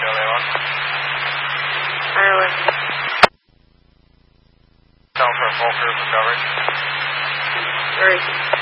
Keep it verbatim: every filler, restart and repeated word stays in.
Charlie one. Ireland. Tell for a full crew for coverage. Where is he?